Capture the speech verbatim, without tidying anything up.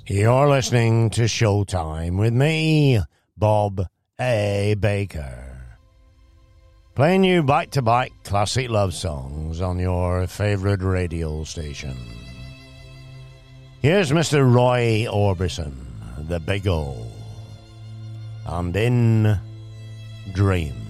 You're listening to Showtime with me, Bob A. Baker. Playing you back-to-back classic love songs on your favorite radio station. Here's Mister Roy Orbison, the Big O, and In Dreams.